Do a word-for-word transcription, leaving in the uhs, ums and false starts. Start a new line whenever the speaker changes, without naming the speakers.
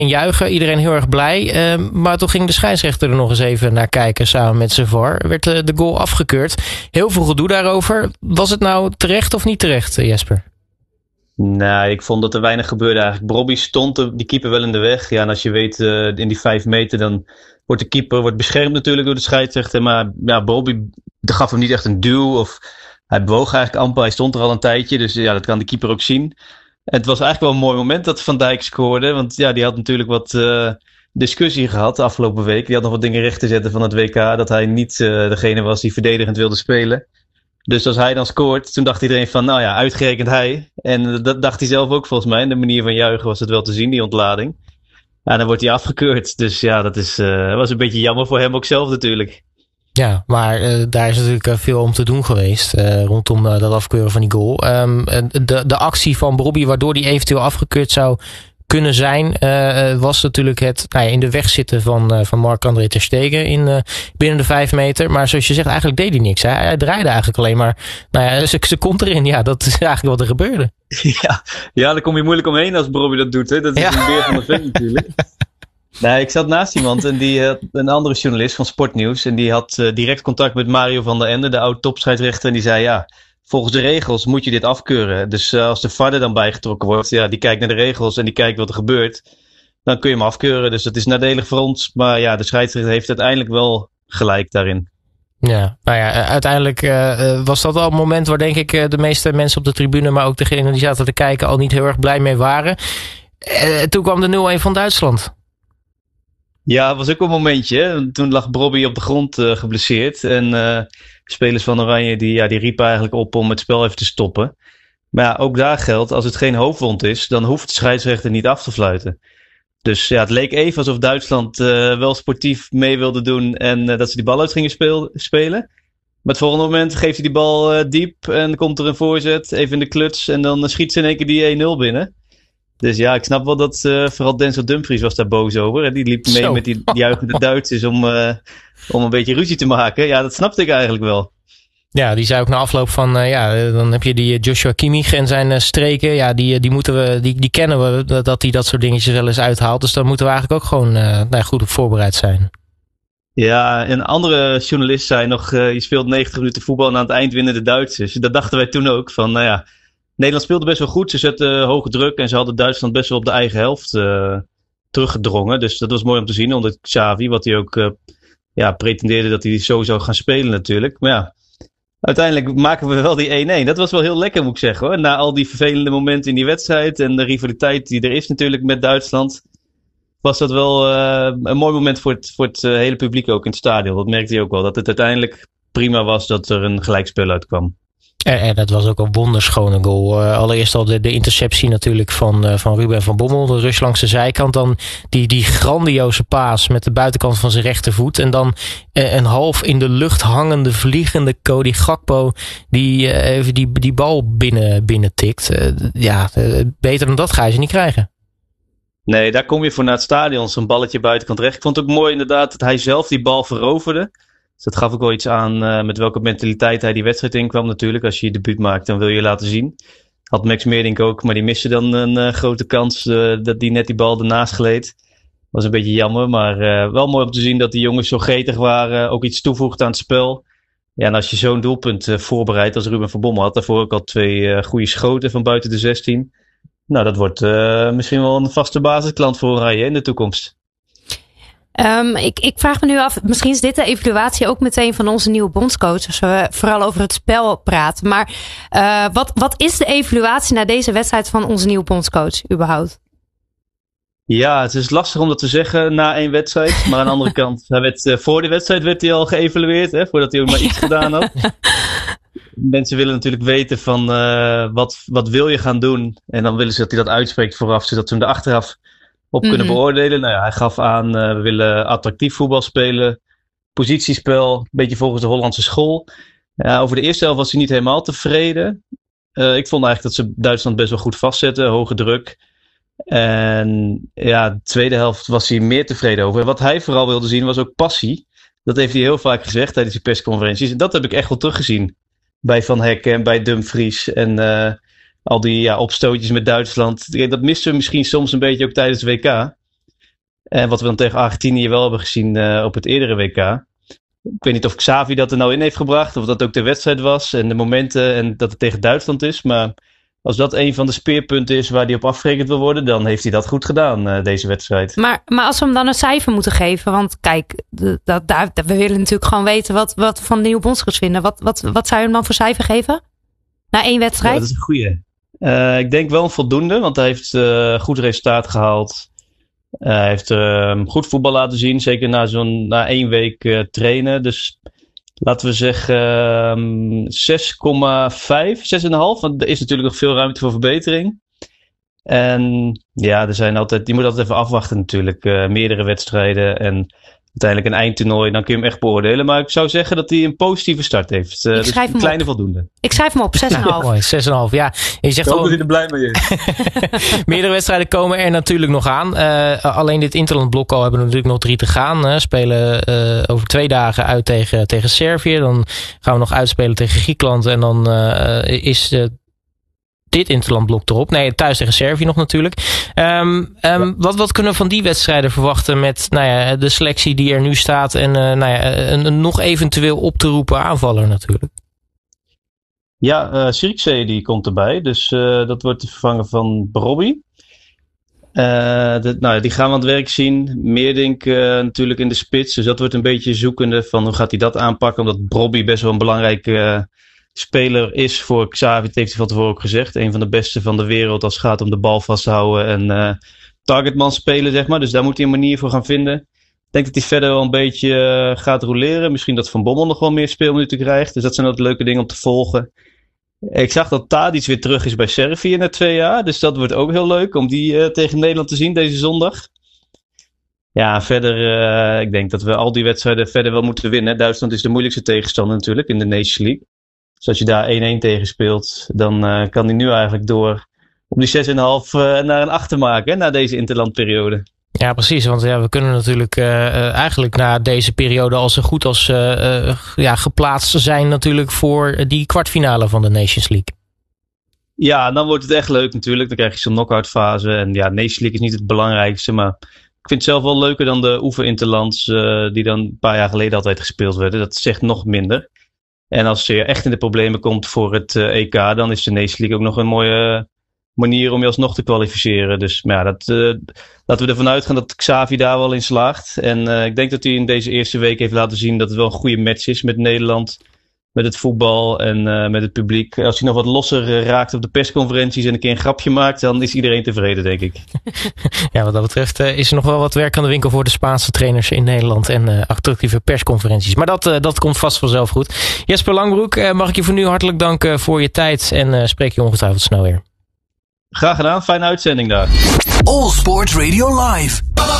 juichen, iedereen heel erg blij. Uh, maar toen ging de scheidsrechter er nog eens even naar kijken samen met zijn V A R. Werd uh, de goal afgekeurd. Heel veel gedoe daarover. Was het nou terecht of niet terecht, Jesper?
Nou, ik vond dat er weinig gebeurde eigenlijk. Brobbey stond de, die keeper wel in de weg. Ja, en als je weet, uh, in die vijf meter, dan wordt de keeper wordt beschermd natuurlijk door de scheidsrechter. Maar ja, Brobbey gaf hem niet echt een duw. Of hij bewoog eigenlijk amper. Hij stond er al een tijdje. Dus ja, dat kan de keeper ook zien. En het was eigenlijk wel een mooi moment dat Van Dijk scoorde. Want ja, die had natuurlijk wat uh, discussie gehad de afgelopen week. Die had nog wat dingen recht te zetten van het W K. Dat hij niet uh, degene was die verdedigend wilde spelen. Dus als hij dan scoort, toen dacht iedereen van, nou ja, uitgerekend hij. En dat dacht hij zelf ook volgens mij. En de manier van juichen was het wel te zien, die ontlading. En dan wordt hij afgekeurd. Dus ja, dat is, uh, was een beetje jammer voor hem ook zelf natuurlijk.
Ja, maar uh, daar is natuurlijk uh, veel om te doen geweest uh, rondom uh, dat afkeuren van die goal. Um, de, de actie van Brobbey waardoor die eventueel afgekeurd zou kunnen zijn, uh, was natuurlijk het nou ja, in de weg zitten van, uh, van Marc-André ter Stegen in, uh, binnen de vijf meter. Maar zoals je zegt, eigenlijk deed hij niks. Hè? Hij draaide eigenlijk alleen maar. Nou ja, ze, ze komt erin. Ja, dat is eigenlijk wat er gebeurde.
Ja, ja, daar kom je moeilijk omheen als Brobbey dat doet. Hè? Dat is ja. Een beer van de vent natuurlijk. Nee, ik zat naast iemand en die had een andere journalist van Sportnieuws. En die had uh, direct contact met Mario van der Ende, de oud-topscheidsrechter. En die zei, ja, volgens de regels moet je dit afkeuren. Dus uh, als de V A R er dan bijgetrokken wordt, ja, die kijkt naar de regels en die kijkt wat er gebeurt. Dan kun je hem afkeuren. Dus dat is nadelig voor ons. Maar ja, de scheidsrechter heeft uiteindelijk wel gelijk daarin.
Ja, nou ja, uiteindelijk uh, was dat al een moment waar denk ik uh, de meeste mensen op de tribune, maar ook degenen die zaten te kijken, al niet heel erg blij mee waren. Uh, toen kwam de nul-een van Duitsland.
Ja, het was ook een momentje. Hè? Toen lag Brobbey op de grond uh, geblesseerd. En uh, spelers van Oranje die, ja, die riepen eigenlijk op om het spel even te stoppen. Maar ja, ook daar geldt, als het geen hoofdwond is, dan hoeft de scheidsrechter niet af te fluiten. Dus ja, het leek even alsof Duitsland uh, wel sportief mee wilde doen en uh, dat ze die bal uit gingen speel, spelen. Maar het volgende moment geeft hij die bal uh, diep en komt er een voorzet, even in de kluts en dan uh, schiet ze in één keer die één-nul binnen. Dus ja, ik snap wel dat uh, vooral Denzel Dumfries was daar boos over. En die liep mee Zo. met die juichende Duitsers om, uh, om een beetje ruzie te maken. Ja, dat snapte ik eigenlijk wel.
Ja, die zei ook na afloop van, uh, ja, dan heb je die Joshua Kimmich en zijn uh, streken. Ja, die, die, moeten we, die, die kennen we, dat hij dat soort dingetjes wel eens uithaalt. Dus daar moeten we eigenlijk ook gewoon uh, nou, goed op voorbereid zijn.
Ja, een andere journalist zei nog, uh, je speelt negentig minuten voetbal en aan het eind winnen de Duitsers. Dat dachten wij toen ook, van nou ja, Nederland speelde best wel goed. Ze zetten uh, hoge druk en ze hadden Duitsland best wel op de eigen helft uh, teruggedrongen. Dus dat was mooi om te zien onder Xavi, wat hij ook uh, ja, pretendeerde dat hij zo zou gaan spelen natuurlijk. Maar ja, uiteindelijk maken we wel die één-één. Dat was wel heel lekker, moet ik zeggen, hoor. Na al die vervelende momenten in die wedstrijd en de rivaliteit die er is natuurlijk met Duitsland, was dat wel uh, een mooi moment voor het, voor het uh, hele publiek ook in het stadion. Dat merkte je ook wel, dat het uiteindelijk prima was dat er een gelijkspel uitkwam.
En, en dat was ook een wonderschone goal. Uh, allereerst al de, de interceptie natuurlijk van, uh, van Ruben van Bommel. De rush langs de zijkant. Dan die, die grandioze paas met de buitenkant van zijn rechtervoet. En dan uh, een half in de lucht hangende, vliegende Cody Gakpo. Die uh, even die, die bal binnen, binnen tikt. Uh, ja, uh, beter dan dat ga je ze niet krijgen.
Nee, daar kom je voor naar het stadion. Zo'n balletje buitenkant recht. Ik vond het ook mooi inderdaad dat hij zelf die bal veroverde. Dus dat gaf ook wel iets aan uh, met welke mentaliteit hij die wedstrijd inkwam natuurlijk. Als je je debuut maakt, dan wil je je laten zien. Had Max Meerdink ook, maar die miste dan een uh, grote kans uh, dat die net die bal ernaast gleed. Was een beetje jammer, maar uh, wel mooi om te zien dat die jongens zo gretig waren. Ook iets toevoegt aan het spel. Ja, en als je zo'n doelpunt uh, voorbereidt als Ruben van Bommel had, daarvoor ook al twee uh, goede schoten van buiten de zestien. Nou, dat wordt uh, misschien wel een vaste basisklant voor Oranje in de toekomst.
Um, ik, ik vraag me nu af, misschien is dit de evaluatie ook meteen van onze nieuwe bondscoach, als we vooral over het spel praten. Maar uh, wat, wat is de evaluatie na deze wedstrijd van onze nieuwe bondscoach überhaupt?
Ja, het is lastig om dat te zeggen na één wedstrijd. Maar aan de andere kant, hij werd, uh, voor de wedstrijd werd hij al geëvalueerd, hè, voordat hij ook maar iets gedaan had. Mensen willen natuurlijk weten van uh, wat, wat wil je gaan doen. En dan willen ze dat hij dat uitspreekt vooraf, zodat ze hem er achteraf op kunnen mm-hmm. beoordelen. Nou ja, hij gaf aan, uh, we willen attractief voetbal spelen. Positiespel, een beetje volgens de Hollandse school. Ja, over de eerste helft was hij niet helemaal tevreden. Uh, ik vond eigenlijk dat ze Duitsland best wel goed vastzetten. Hoge druk. En ja, de tweede helft was hij meer tevreden over. En wat hij vooral wilde zien was ook passie. Dat heeft hij heel vaak gezegd tijdens die persconferenties. En dat heb ik echt wel teruggezien. Bij Van Hekken en bij Dumfries. En uh, al die ja, opstootjes met Duitsland. Dat misten we misschien soms een beetje ook tijdens het W K. En wat we dan tegen Argentinië wel hebben gezien uh, op het eerdere W K. Ik weet niet of Xavi dat er nou in heeft gebracht. Of dat ook de wedstrijd was. En de momenten. En dat het tegen Duitsland is. Maar als dat een van de speerpunten is waar hij op afgerekend wil worden. Dan heeft hij dat goed gedaan, uh, deze wedstrijd.
Maar, maar als we hem dan een cijfer moeten geven. Want kijk, dat, dat, we willen natuurlijk gewoon weten wat, wat we van de nieuwe bondscoach vinden. Wat, wat, wat zou je hem dan voor cijfer geven? Na één wedstrijd?
Ja, dat is een goeie. Uh, ik denk wel een voldoende. Want hij heeft uh, goed resultaat gehaald. Uh, hij heeft uh, goed voetbal laten zien. Zeker na, zo'n, na één week uh, trainen. Dus laten we zeggen um, zes komma vijf, zes komma vijf. Want er is natuurlijk nog veel ruimte voor verbetering. En ja, er zijn altijd, je moet altijd even afwachten natuurlijk. Uh, meerdere wedstrijden en uiteindelijk een eindtoernooi. Dan kun je hem echt beoordelen. Maar ik zou zeggen dat hij een positieve start heeft. Uh, dus een kleine op. voldoende.
Ik schrijf hem op, zes komma vijf.
Mooi, zes komma vijf. Ja, je zegt
ik hoop
al,
dat hij er blij mee is.
Meerdere wedstrijden komen er natuurlijk nog aan. Uh, alleen dit interlandblok al hebben we natuurlijk nog drie te gaan. Uh, spelen uh, over twee dagen uit tegen, tegen Servië. Dan gaan we nog uitspelen tegen Griekenland. En dan uh, is uh, dit interlandblok erop. Nee, thuis tegen Servië nog natuurlijk. Um, um, ja. wat, wat kunnen we van die wedstrijden verwachten met nou ja, de selectie die er nu staat. En uh, nou ja, een, een nog eventueel op te roepen aanvaller natuurlijk.
Ja, uh, Zirkzee die komt erbij. Dus uh, dat wordt de vervanger van Brobby. Uh, de, nou, die gaan we aan het werk zien. Meerdink uh, natuurlijk in de spits. Dus dat wordt een beetje zoekende van hoe gaat hij dat aanpakken. Omdat Brobby best wel een belangrijke uh, speler is voor Xavi. Dat heeft hij van tevoren ook gezegd. Een van de beste van de wereld als het gaat om de bal vasthouden. En uh, targetman spelen, zeg maar. Dus daar moet hij een manier voor gaan vinden. Ik denk dat hij verder wel een beetje uh, gaat roleren. Misschien dat Van Bommel nog wel meer speelminuten krijgt. Dus dat zijn ook leuke dingen om te volgen. Ik zag dat Tadic weer terug is bij Servië na twee jaar. Dus dat wordt ook heel leuk om die uh, tegen Nederland te zien deze zondag. Ja, verder, uh, ik denk dat we al die wedstrijden verder wel moeten winnen. Duitsland is de moeilijkste tegenstander natuurlijk in de Nations League. Dus als je daar één-één tegen speelt, dan uh, kan hij nu eigenlijk door om die zes komma vijf uh, naar een acht te maken, hè, na deze interlandperiode.
Ja, precies. Want ja, we kunnen natuurlijk uh, uh, eigenlijk na deze periode al zo goed als uh, uh, ja, geplaatst zijn natuurlijk voor die kwartfinale van de Nations League.
Ja, dan wordt het echt leuk natuurlijk. Dan krijg je zo'n knock-out fase. En ja, Nations League is niet het belangrijkste. Maar ik vind het zelf wel leuker dan de oefeninterlands uh, die dan een paar jaar geleden altijd gespeeld werden. Dat zegt nog minder. En als je echt in de problemen komt voor het uh, E K, dan is de Nations League ook nog een mooie uh, manier om je alsnog te kwalificeren. Dus maar ja, dat, uh, laten we ervan uitgaan dat Xavi daar wel in slaagt. En uh, ik denk dat hij in deze eerste week heeft laten zien dat het wel een goede match is met Nederland. Met het voetbal en uh, met het publiek. Als hij nog wat losser uh, raakt op de persconferenties en een keer een grapje maakt, dan is iedereen tevreden, denk ik.
Ja, wat dat betreft uh, is er nog wel wat werk aan de winkel voor de Spaanse trainers in Nederland en uh, attractieve persconferenties. Maar dat, uh, dat komt vast vanzelf goed. Jesper Langbroek, uh, mag ik je voor nu hartelijk danken voor je tijd en uh, spreek je ongetwijfeld snel weer.
Graag gedaan, fijne uitzending daar.
All Sports Radio Live.